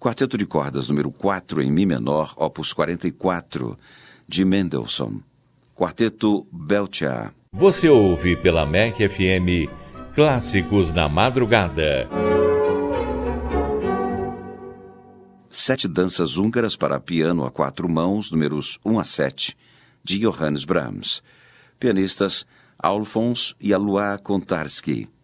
Quarteto de cordas número 4 em Mi menor, opus 44, de Mendelssohn. Quarteto Belcher. Você ouve pela MEC FM Clássicos na Madrugada. 7 danças húngaras para piano a 4 mãos, números 1 a 7, de Johannes Brahms. Pianistas Alfons e Alois Kontarski.